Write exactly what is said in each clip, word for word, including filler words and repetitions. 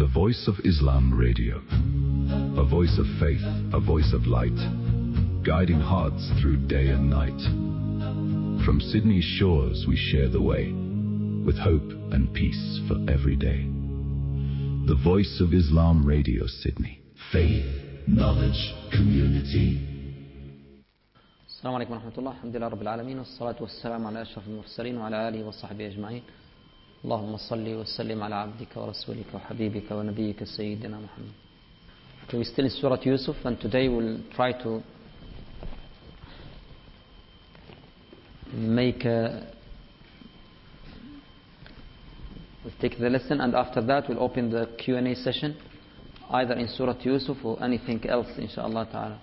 Voice of Islam Radio. A voice of faith, a voice of light, guiding hearts through day and night. From Sydney's shores we share the way, with hope and peace for every day. The Voice of Islam Radio, Sydney. Faith, knowledge, community. السلام عليكم ورحمة الله. الحمد لله رب العالمين، والصلاة والسلام على أشرف المرسلين وعلى آله وصحبه أجمعين. اللهم صل وسلم على عبدك ورسولك وحبيبك ونبيك سيدنا محمد. So we still in Surah Yusuf, and today we'll try to make a we'll take the lesson, and after that we'll open the Q and A session, either in Surah Yusuf or anything else, inshallah ta'ala.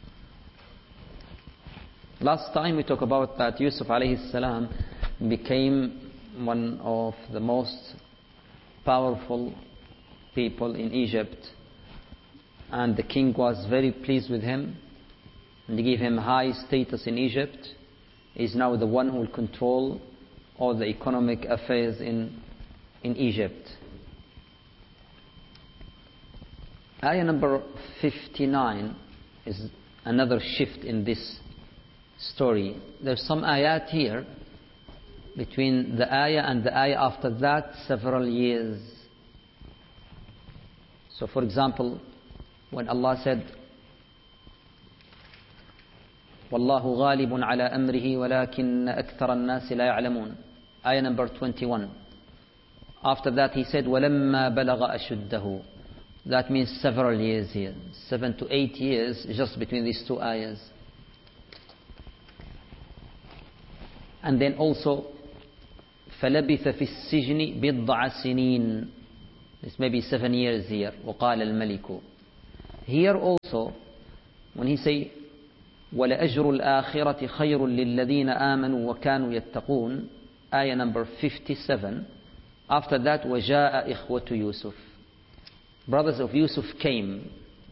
Last time we talked about that Yusuf alayhi salam became one of the most powerful people in Egypt, and the king was very pleased with him and gave him high status in Egypt. He is now the one who will control all the economic affairs in, in Egypt. Ayah number fifty-nine is another shift in this story. There's some ayat here between the ayah and the ayah after that, several years. So for example, when Allah said وَاللَّهُ غَالِبٌ عَلَى أَمْرِهِ وَلَكِنَّ أَكْثَرَ النَّاسِ لَا يَعْلَمُونَ, ayah number twenty-one. After that he said وَلَمَّا بَلَغَ أَشُدَّهُ. That means several years here, seven to eight years just between these two ayahs. And then also فَلَبِثَ فِي السِّجْنِ بِضْعَ سِنِينَ. This may be seven years here. وَقَالَ الْمَلِكُ. Here also, when he say وَلَأَجْرُ الْآخِرَةِ خَيْرٌ لِلَّذِينَ آمَنُوا وَكَانُوا يَتَّقُونَ, ayah number fifty-seven. After that, وَجَاءَ إِخْوَةُ يُوسُف. Brothers of Yusuf came.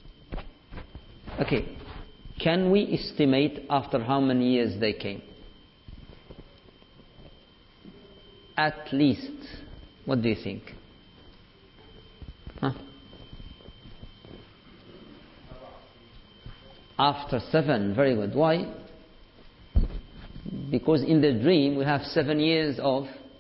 Okay, can we estimate after how many years they came? At least, what do you think? Huh? After seven, very good. Why? Because in the dream we have seven years of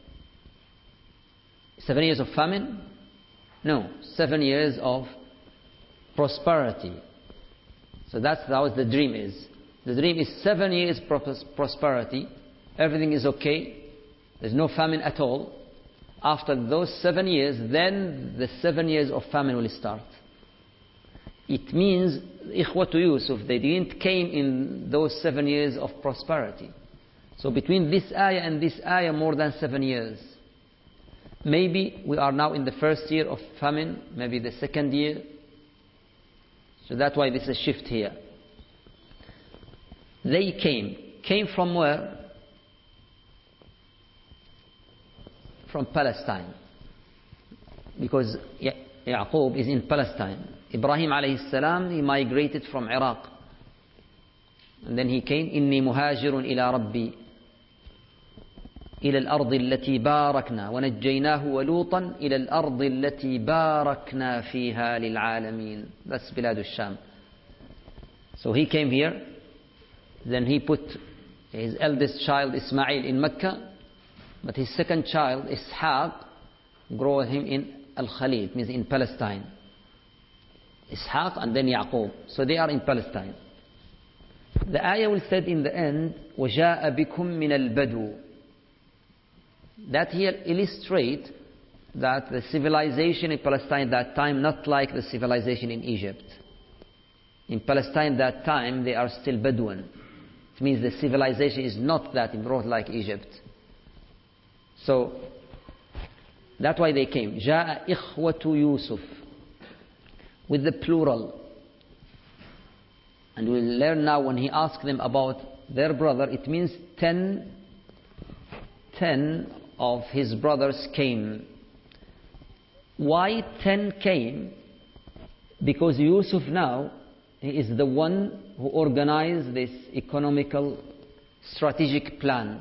seven years of famine? No, seven years of prosperity. So that's how the dream is. The dream is seven years pros- prosperity. Everything is okay. There's no famine at all. After those seven years, then the seven years of famine will start. It means Ikhwatu Yusuf, they didn't came in those seven years of prosperity. So between this ayah and this ayah, more than seven years. Maybe we are now in the first year of famine, maybe the second year. So that's why this is a shift here. They came. Came from where? From Palestine, because ya- Yaqub is in Palestine. Ibrahim alayhi salam, he migrated from Iraq, and then he came. إني مهاجر إلى ربي إلى الأرض التي باركنا ونجيناه ولوطا إلى الأرض التي باركنا فيها للعالمين. That's بلاد الشام. So he came here. Then he put his eldest child Ismail in Mecca. But his second child, Ishaq, grew him in Al-Khalid, means in Palestine. Ishaq and then Yaqub. So they are in Palestine. The ayah will say in the end, وَجَاءَ بِكُم مِّنَ الْبَدُوِ. That here illustrate that the civilization in Palestine at that time, not like the civilization in Egypt. In Palestine at that time, they are still Bedouin. It means the civilization is not that broad like Egypt. So that's why they came. جاء إخوة يوسف, with the plural. And we'll learn now when he asked them about their brother, it means ten, ten of his brothers came. Why ten came? Because Yusuf now he is the one who organized this economical strategic plan.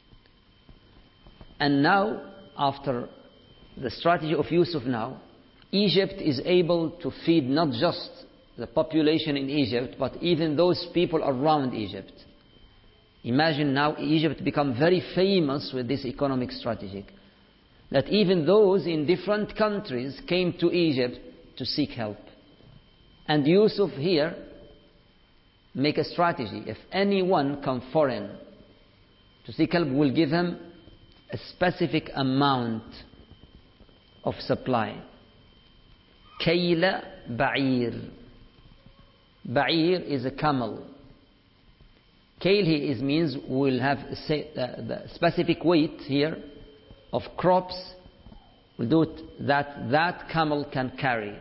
And now, after the strategy of Yusuf now, Egypt is able to feed not just the population in Egypt, but even those people around Egypt. Imagine now Egypt become very famous with this economic strategy, that even those in different countries came to Egypt to seek help. And Yusuf here make a strategy. If anyone come foreign to seek help, we'll give him a specific amount of supply. Kayla ba'ir. Ba'ir is a camel. Kayl here is means we'll have say, uh, the specific weight here of crops. We'll do it that that camel can carry.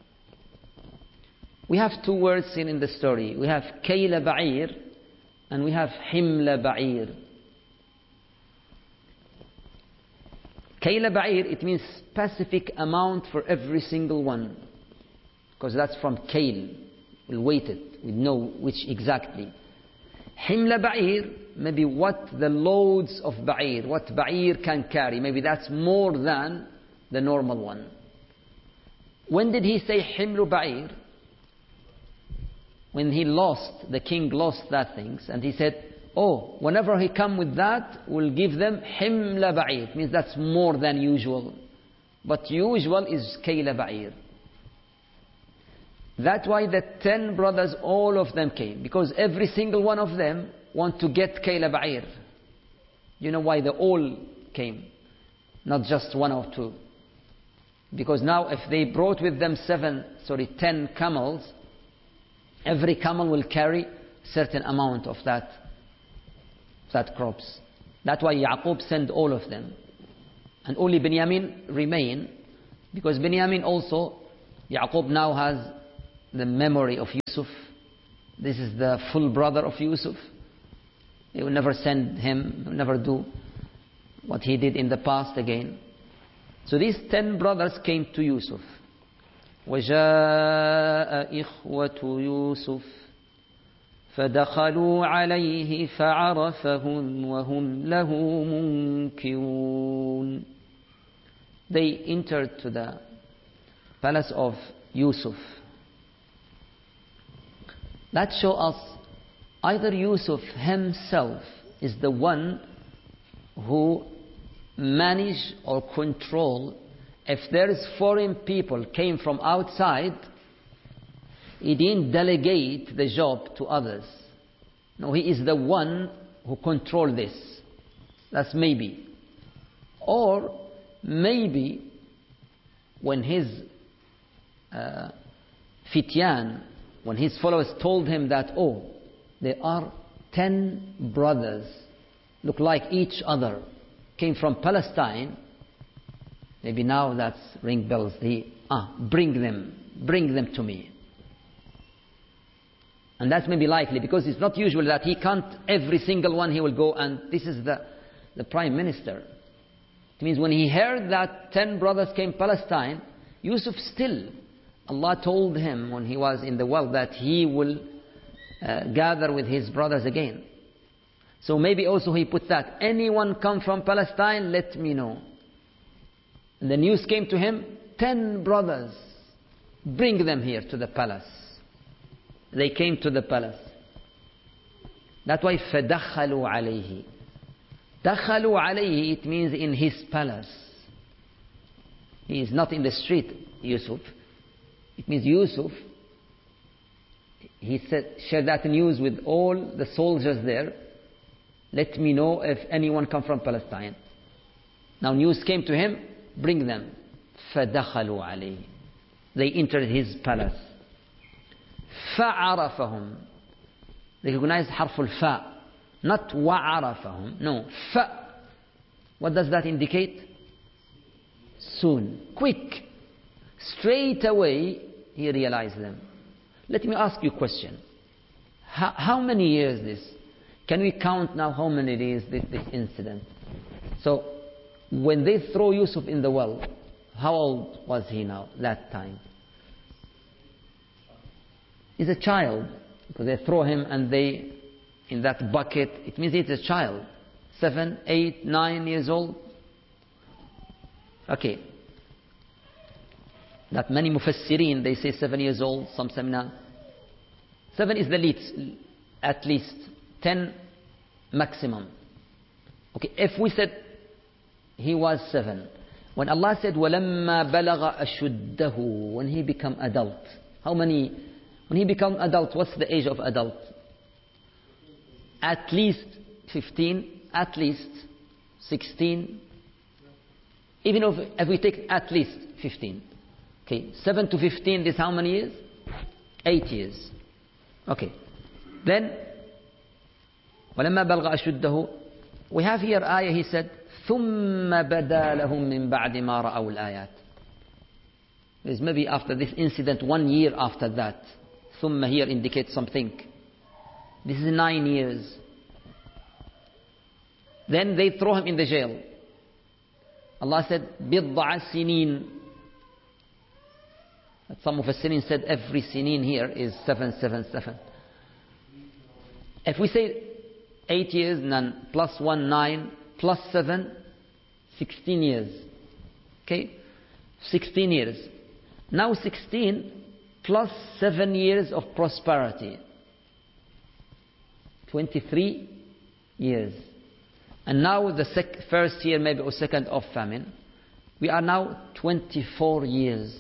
We have two words in, in the story. We have Kayla ba'ir and we have Himla ba'ir. Kayla ba'ir, it means specific amount for every single one, because that's from Kayl. We'll weight it, we know which exactly. Himla ba'ir, maybe what the loads of ba'ir, what ba'ir can carry, maybe that's more than the normal one. When did he say Himlu ba'ir? When he lost, the king lost that things, and he said, oh, whenever he come with that, we'll give them Himla ba'ir. It means that's more than usual. But usual is Kayla ba'ir. That's why the ten brothers, all of them came, because every single one of them want to get Kayla ba'ir. You know why they all came, not just one or two? Because now if they brought with them seven, sorry, ten camels, every camel will carry certain amount of that, that crops. That's why Yaqub sent all of them. And only Binyamin remain, because Binyamin also, Yaqub now has the memory of Yusuf. This is the full brother of Yusuf. He will never send him, he will never do what he did in the past again. So these ten brothers came to Yusuf. وَجَاءَ إِخْوَةُ يُوسُفَ فَدَخَلُوا عَلَيْهِ فَعَرَفَهُمْ وَهُمْ لَهُ مُنْكِرُونَ. They entered to the palace of Yusuf. That shows us either Yusuf himself is the one who manage or control. If there is foreign people came from outside, he didn't delegate the job to others. No, he is the one who control this. That's maybe. Or maybe when his uh, fityan, when his followers told him that, oh, there are ten brothers, look like each other, came from Palestine, maybe now that's ring bells. He, ah, bring them, bring them to me. And that's maybe likely, because it's not usual that he can't, every single one he will go, and this is the, the prime minister. It means when he heard that ten brothers came Palestine, Yusuf still, Allah told him when he was in the well that he will uh, gather with his brothers again. So maybe also he put that, anyone come from Palestine, let me know. And the news came to him, ten brothers, bring them here to the palace. They came to the palace. That's why فَدَخَلُوا عَلَيْهِ. دَخَلُوا عَلَيْهِ, it means in his palace. He is not in the street, Yusuf. It means Yusuf, he said, shared that news with all the soldiers there. Let me know if anyone come from Palestine. Now news came to him, bring them. فَدَخَلُوا عَلَيْهِ. They entered his palace. فَعَرَفَهُمْ. They recognized حرف الفاء. Not وَعَرَفَهُمْ. No. فَ. What does that indicate? Soon. Quick. Straight away, he realized them. Let me ask you a question. How, how many years this? Can we count now how many days this, this incident? So, when they throw Yusuf in the well, how old was he now, that time? He's a child. Because they throw him and they, in that bucket, it means he's a child. Seven, eight, nine years old. Okay. that many mufassirin, they say seven years old, some say nine. Seven is the least, at least. Ten maximum. Okay, if we said he was seven, when Allah said وَلَمَّا بَلَغَ أَشُدَّهُ, when he become adult, how many, when he become adult, what's the age of adult? At least fifteen, at least sixteen, even if, if we take at least fifteen. Okay, seven to fifteen, this how many years? Eight years. Okay, then وَلَمَّا بَلْغَ أَشُدَّهُ, we have here ayah, he said ثُمَّ بَدَا لَهُم مِّن بَعْدِ مَا رَأَوُا الْآيَاتِ. There's maybe after this incident, one year after that. ثُمَّ here indicates something. This is nine years. Then they throw him in the jail. Allah said بِضْعَ سِنِينَ. Some of the sinin said every sinin here is seven, seven, seven. If we say eight years, none, plus one, nine, plus seven, sixteen years. Okay? Sixteen years. Now sixteen plus seven years of prosperity. Twenty-three years. And now the sec- first year maybe or second of famine. We are now twenty-four years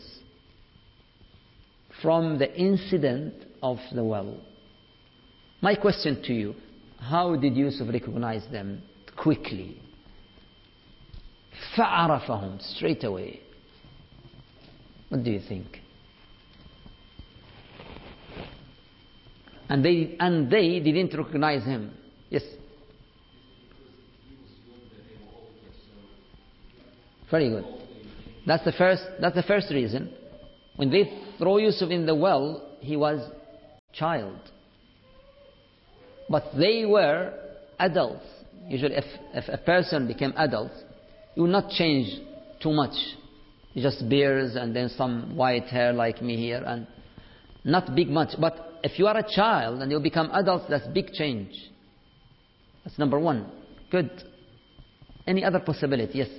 from the incident of the well. My question to you, how did Yusuf recognize them quickly? فَعَرَفَهُمْ, straight away. What do you think? And they and they didn't recognize him. Yes. Very good. That's the first that's the first reason. When they throw Yusuf in the well, he was child. But they were adults. Usually if, if a person became adult, he will not change too much. He just beards and then some white hair like me here, and not big much. But if you are a child and you become adults, that's big change. That's number one. Good. Any other possibility? Yes.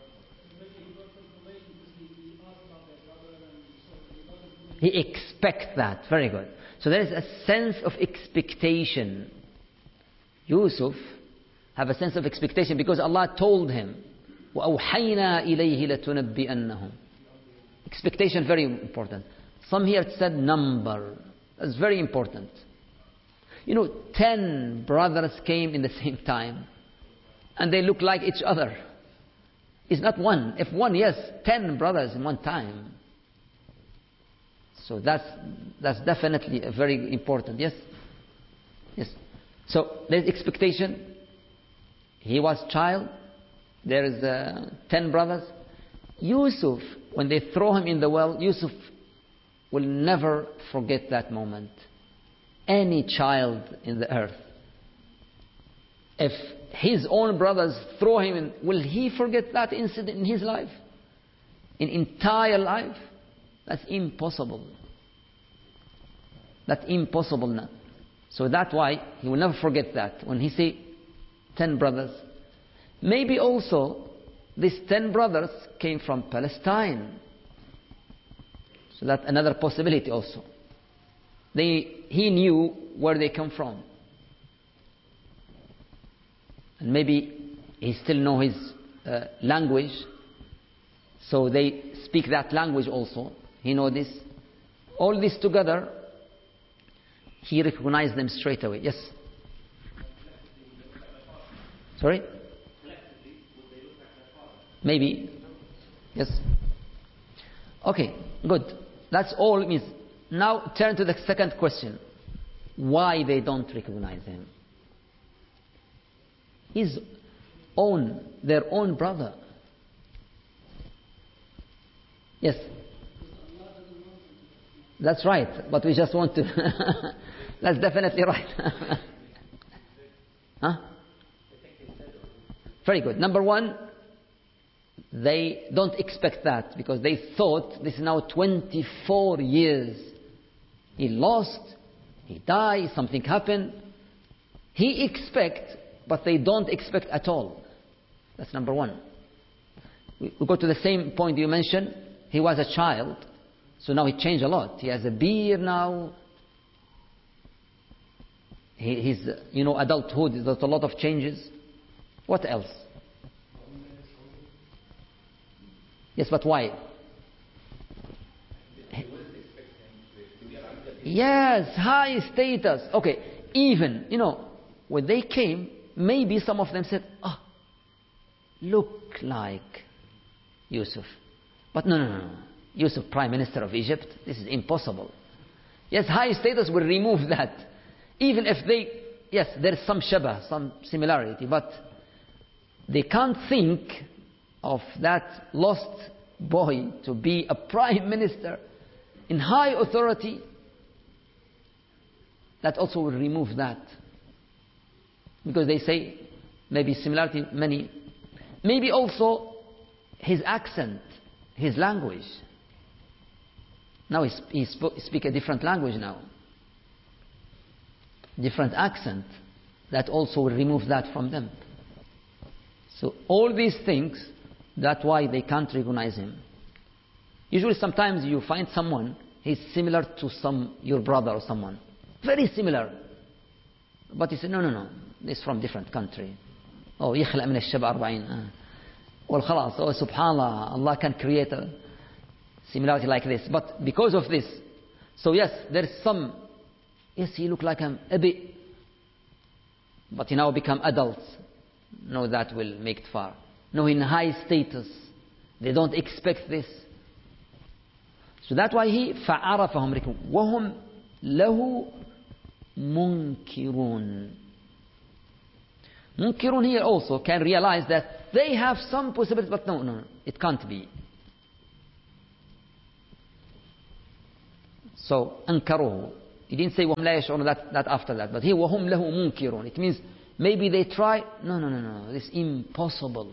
He expects that. Very good. So there is a sense of expectation. Yusuf have a sense of expectation because Allah told him, وَأَوْحَيْنَا إِلَيْهِ لَتُنَبِّئَنَّهُمْ. Expectation, very important. Some here said number. That's very important. You know, ten brothers came in the same time. And they look like each other. It's not one. If one, yes, ten brothers in one time. So that's that's definitely a very important. Yes? Yes. So there's expectation. He was child. There is uh, ten brothers. Yusuf, when they throw him in the well, Yusuf will never forget that moment. Any child in the earth. If his own brothers throw him in, will he forget that incident in his life? In entire life? That's impossible. That's impossible now. So that's why he will never forget that. When he say ten brothers, maybe also these ten brothers came from Palestine. So that's another possibility also. They, he knew where they come from. And maybe he still know his uh, language. So they speak that language also. He know this. All this together, he recognized them straight away. Yes? Sorry? Maybe. Yes? Okay, good. That's all it means. Now turn to the second question. Why they don't recognize him? His own, their own brother. Yes? That's right, but we just want to... That's definitely right. Huh? Very good. Number one, they don't expect that because they thought this is now twenty-four years. He lost, he died, something happened. He expect, but they don't expect at all. That's number one. We, we go to the same point you mentioned. He was a child. So now he changed a lot. He has a beard now. He, he's, you know, adulthood, there's a lot of changes. What else? Yes, but why? Yes, high status. Okay, even, you know, when they came, maybe some of them said, ah, oh, look like Yusuf. But no, no, no, no. Yusuf, Prime Minister of Egypt, this is impossible. Yes, high status will remove that. Even if they, yes, there is some shabah, some similarity, but they can't think of that lost boy to be a Prime Minister in high authority. That also will remove that. Because they say, maybe similarity, many. Maybe also his accent, his language. Now he, sp- he sp- speak a different language now. Different accent. That also will remove that from them. So all these things, that's why they can't recognize him. Usually sometimes you find someone, he's similar to some your brother or someone. Very similar. But he said, no, no, no. This is from different country. Oh, يخلق من الشبع أربعين. Well, خلاص. Oh, subhanallah. Allah can create a similarity like this. But because of this, so yes, there is some, yes, he look like him a bit. But he now become adults. No, that will make it far. No, in high status. They don't expect this. So that's why he فَعَرَفَهُمْ رِكُمْ وَهُمْ لَهُ munkirun. Munkirun here also can realize that they have some possibility, but no, no, no, it can't be. So, أنكروه. He didn't say وَهُمْ لَا يَشْعُرُونَ that, that after that, but here وَهُمْ لَهُ munkirun. It means maybe they try. No, no, no, no, this is impossible.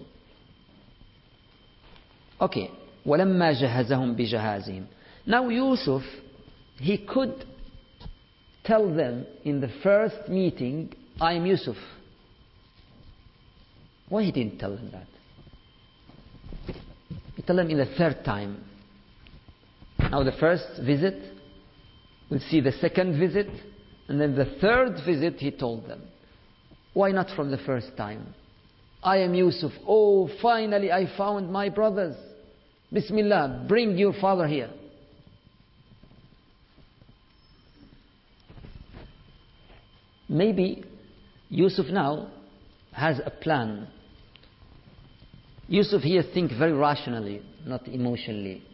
Okay. وَلَمَّا جَهَزَهُمْ بِجَهَازِهِمْ. Now Yusuf, he could tell them in the first meeting, I am Yusuf. Why he didn't tell them that? He told them in the third time. Now the first visit, we'll see the second visit, and then the third visit he told them. Why not from the first time? I am Yusuf. Oh, finally I found my brothers. Bismillah, bring your father here. Maybe Yusuf now has a plan. Yusuf here thinks very rationally, not emotionally.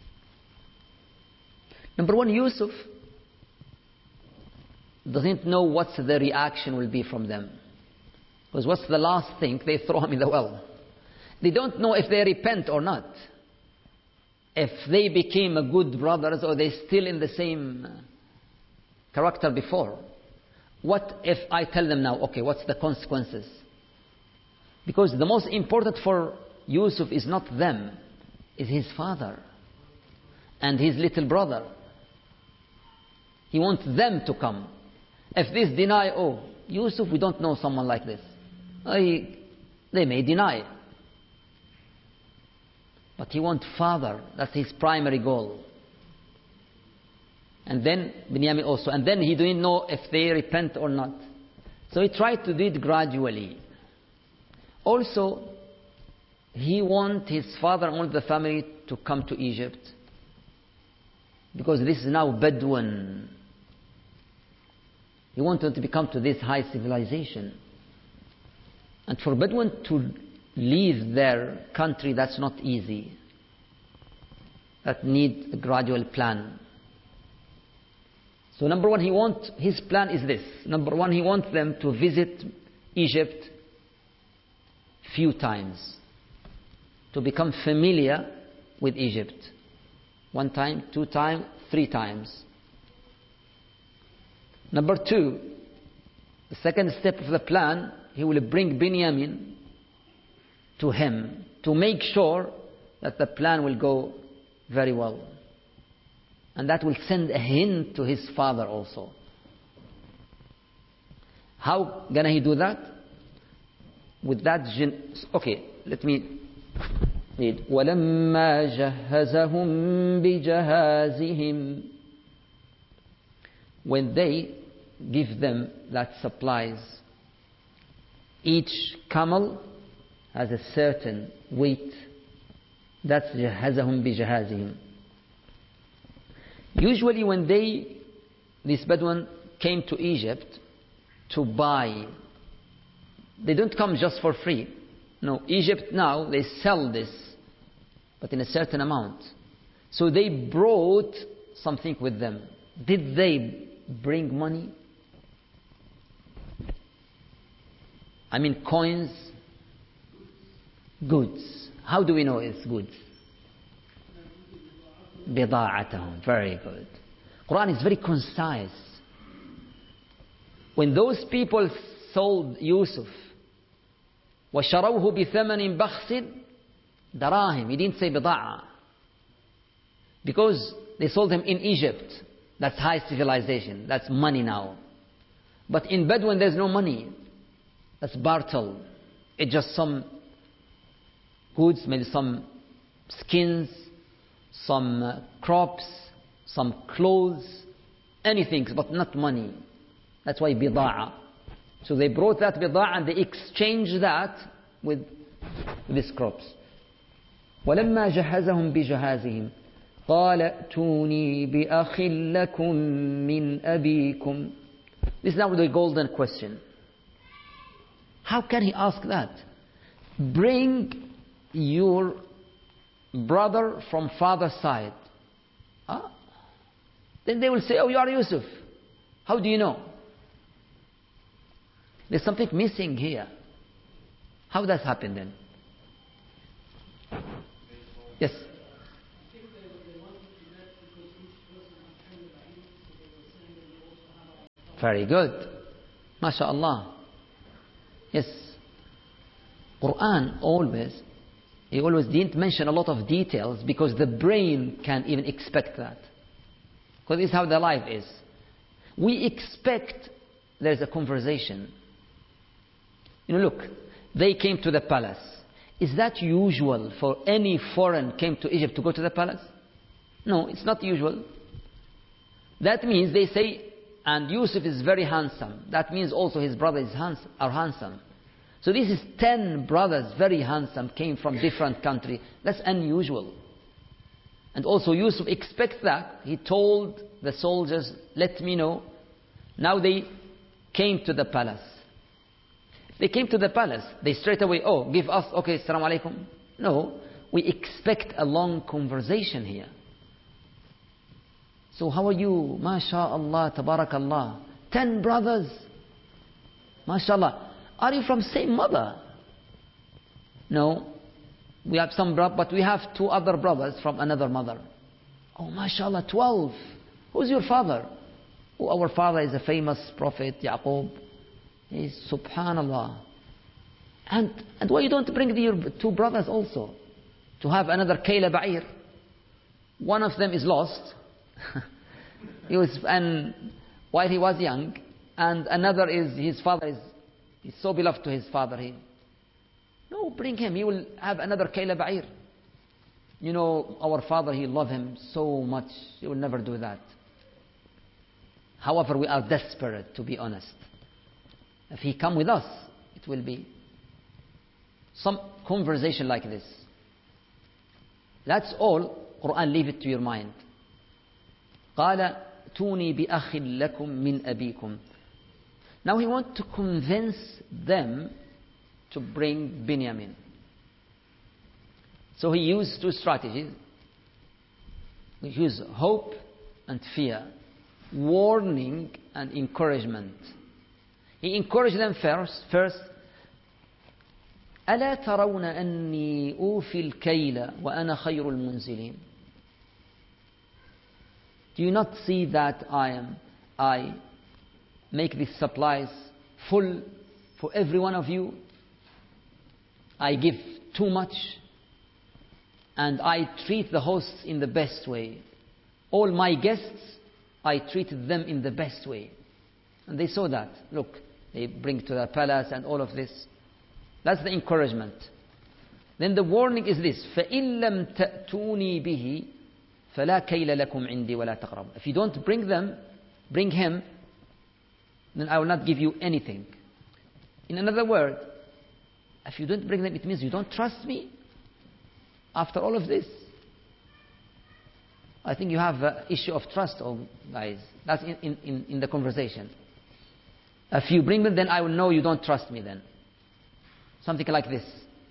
Number one, Yusuf doesn't know what the reaction will be from them. Because what's the last thing? They throw him in the well. They don't know if they repent or not. If they became a good brothers or they still in the same character before. What if I tell them now, okay, what's the consequences? Because the most important for Yusuf is not them, is his father and his little brother. He wants them to come. If this deny, oh, Yusuf, we don't know someone like this. I, they may deny. But he wants father. That's his primary goal. And then Binyamin also. And then he didn't know if they repent or not. So he tried to do it gradually. Also, he wants his father and all the family to come to Egypt. Because this is now Bedouin. He wanted to become to this high civilization. And for Bedouin to leave their country, that's not easy. That need a gradual plan. So number one, he wants, his plan is this. Number one, he wants them to visit Egypt few times. To become familiar with Egypt. One time, two times, three times. Number two, the second step of the plan, he will bring Binyamin to him to make sure that the plan will go very well. And that will send a hint to his father also. How gonna he do that? With that, gen- okay, let me Read. وَلَمَّا جَهَّزَهُمْ بِجَهَازِهِمْ. When they give them that supplies, each camel has a certain weight. That's جَهَّزَهُمْ بِجَهَازِهِمْ. Usually when they, this Bedouin, came to Egypt to buy, they don't come just for free. No, Egypt now, they sell this, but in a certain amount. So they brought something with them. Did they bring money? I mean coins, goods. How do we know it's goods? بضاعتهم. Very good. Quran is very concise. When those people sold Yusuf, وَشَرَوْهُ بِثَمَنٍ بَخْسٍ دراهم. He didn't say بضاعة. Because they sold him in Egypt. That's high civilization. That's money now. But in Bedouin there's no money. That's bartel. It's just some goods, maybe some skins, some uh, crops, some clothes, anything, but not money. That's why bida'a. So they brought that bida'a and they exchanged that with, with these crops. وَلَمَّا جَهَّزَهُمْ بِجَهَازِهِمْ قَالَ ائْتُونِي بِأَخٍ لَكُمْ مِنْ أَبِيكُمْ. This is now the golden question. How can he ask that? Bring your brother from father's side. Huh? Then they will say, oh, you are Yusuf. How do you know? There's something missing here. How does that happen then? Yes. Very good. MashaAllah. Yes. Quran always, he always didn't mention a lot of details because the brain can't even expect that. Because this is how the life is. We expect there's a conversation. You know, look, they came to the palace. Is that usual for any foreign came to Egypt to go to the palace? No, it's not usual. That means they say, and Yusuf is very handsome. That means also his brothers handsome, are handsome. So this is ten brothers, very handsome, came from different countries. That's unusual. And also Yusuf expects that. He told the soldiers, let me know. Now they came to the palace. They came to the palace. They straight away, oh, give us, okay, assalamu alaikum. No, we expect a long conversation here. So how are you? MashaAllah, tabarakallah. Ten brothers. MashaAllah. Are you from same mother? No. We have some brothers, but we have two other brothers from another mother. Oh, MashaAllah, twelve. Who's your father? Oh, our father is a famous prophet, Yaqub. He's subhanallah. And, and why you don't bring your two brothers also? To have another Kayla Ba'ir. One of them is lost. He was, and while he was young, and another is his father is he's so beloved to his father. He no, bring him. He will have another Kayla Ba'ir. You know, our father, he loved him so much. He will never do that. However, we are desperate, to be honest. If he come with us, it will be some conversation like this. That's all. Quran, leave it to your mind. قال توني بأخ لكم من أبيكم. Now he wants to convince them to bring Binyamin. So he used two strategies. He used hope and fear, warning and encouragement. He encouraged them first. First, ألا ترون أني أوفي الكيل وأنا خير المنزلين. Do you not see that I am, I make these supplies full for every one of you? I give too much, and I treat the hosts in the best way. All my guests, I treated them in the best way. And they saw that. Look, they bring to the palace and all of this. That's the encouragement. Then the warning is this: فَإِن لَمْ تَأْتُونِي بِهِ فَلَا كَيْلَ لَكُمْ عِنْدِي وَلَا تَقْرَبُ. If you don't bring them, bring him, then I will not give you anything. In another word, if you don't bring them, it means you don't trust me after all of this. I think you have an issue of trust, oh guys. That's in, in, in the conversation. If you bring them, then I will know you don't trust me then. Something like this.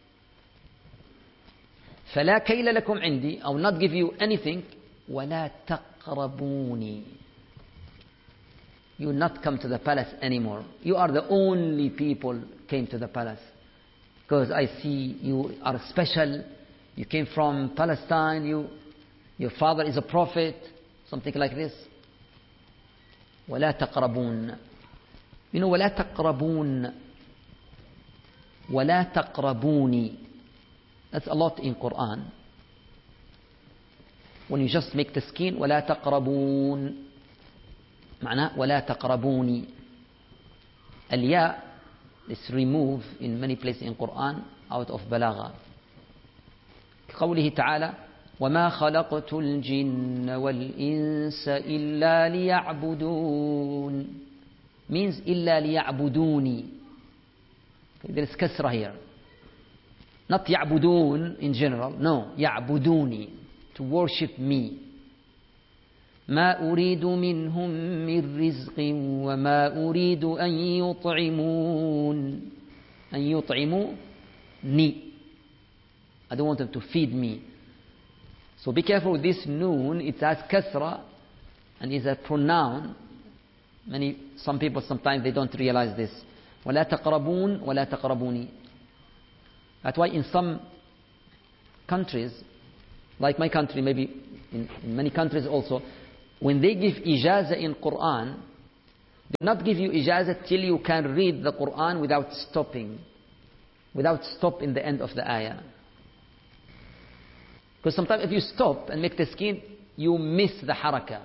فَلَا كَيْلَ لَكُمْ عِنْدِي. I will not give you anything. وَلَا تَقْرَبُونِي. You will not come to the palace anymore. You are the only people came to the palace. Because I see you are special. You came from Palestine. You, your father is a prophet. Something like this. وَلَا تَقْرَبُونَ. You know, وَلَا تَقْرَبُونَ. وَلَا تَقْرَبُونِي. That's a lot in Quran. When you just make the skin, وَلَا تَقْرَبُونَ. معناه وَلَا تَقْرَبُونِي. الياء is removed in many places in Quran out of balagha. كقوله تعالى وَمَا خَلَقْتُ الْجِنَّ وَالْإِنسَ إِلَّا لِيَعْبُدُونَ. Means إِلَّا لِيَعْبُدُونِي. There is kasra here. Not يعبدون in general. No, يعبدوني. To worship me. ما أريد منهم من رزق وما أريد أن يطعمون. أن يطعموني. I don't want them to feed me. So be careful with this noon. It has kasra and is a pronoun. Many, some people sometimes they don't realize this. ولا تقربون ولا تقربوني. That's why in some countries, like my country, maybe in, in many countries also, when they give ijaza in Quran, they do not give you ijaza till you can read the Quran without stopping, without stop in the end of the ayah. Because sometimes if you stop and make the skin, you miss the haraka.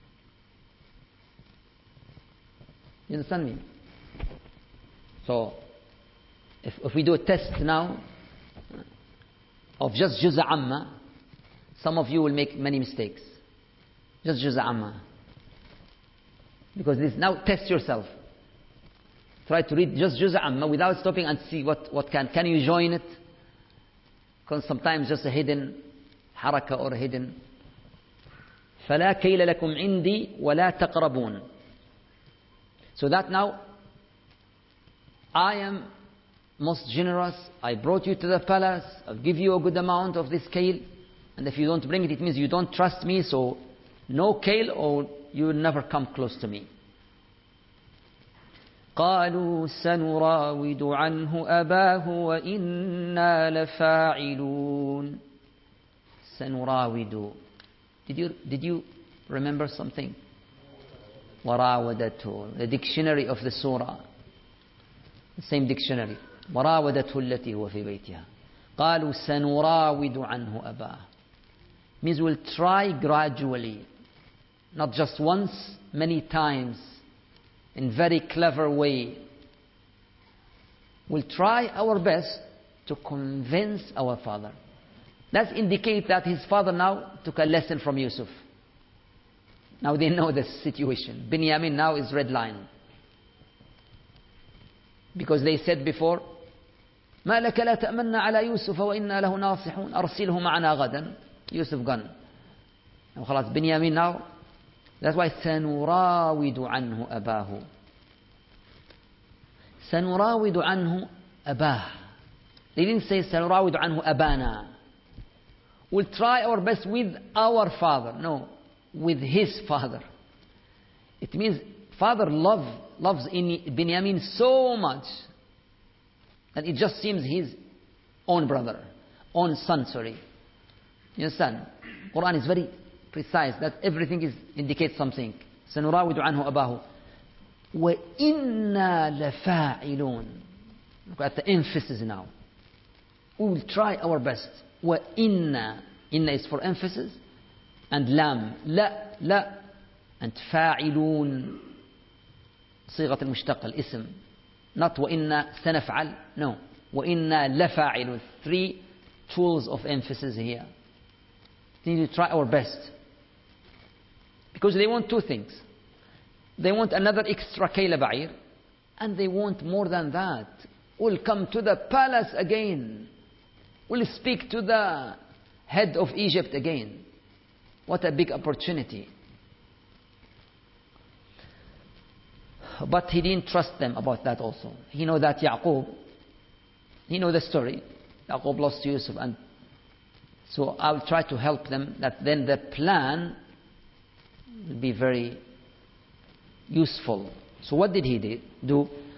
You understand me? So, if, if we do a test now of just Juz' Amma, some of you will make many mistakes. Just Juz' Amma. Because this, now test yourself. Try to read just Juz' Amma without stopping and see what, what can. Can you join it? Because sometimes just a hidden haraka or a hidden. فَلَا كَيْلَ لَكُمْ عِنْدِي وَلَا تَقْرَبُونَ. So that now, I am most generous. I brought you to the palace. I'll give you a good amount of this kale. And if you don't bring it, it means you don't trust me. So no kale or you will never come close to me. قالوا سنراود عنه أباه وإنا لفاعلون. سنراود. Did you, did you remember something? وراودته. The dictionary of the surah. The same dictionary. وراودته التي هو في بيتها. قالوا سنراود عنه أباه. Means we'll try gradually. Not just once, many times. In very clever way. We'll try our best to convince our father. That indicates that his father now took a lesson from Yusuf. Now they know the situation. Binyamin now is red line. Because they said before, ما لك لا تأمن على يوسف وإنا له ناصحون أرسله معنا غدا. Yusuf gone. And خلاص Binyamin now. That's why سنراود عنه أباه. سنراود عنه أباه. They didn't say سنراود عنه أبانا. We'll try our best with our father. No, with his father. It means father love, loves Binyamin so much that it just seems his own brother, own son, sorry. You understand? Quran is very precise that everything is indicates something. سنراود عنه أباه وإنا لفاعلون. Look at the emphasis now. We will try our best. وإنا. Inna is for emphasis. And lam. لا لا. And فاعلون. صيغة المشتق الاسم. Not وإنا سنفعل. No. وإنا لفاعلون. Three tools of emphasis here. We need to try our best. Because they want two things. They want another extra kayla ba'ir, and they want more than that. We'll come to the palace again. We'll speak to the head of Egypt again. What a big opportunity. But he didn't trust them about that also. He know that Yaqub, he know the story. Yaqub lost Yusuf, and so I'll try to help them that then the plan will be very useful. So what did he do?